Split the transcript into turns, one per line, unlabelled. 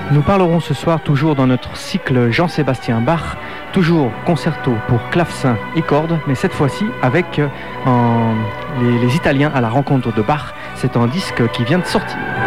Nous parlerons ce soir toujours dans notre cycle Jean-Sébastien Bach, toujours concerto pour clavecin et cordes, mais cette fois-ci avec les Italiens à la rencontre de Bach. C'est un disque qui vient de sortir.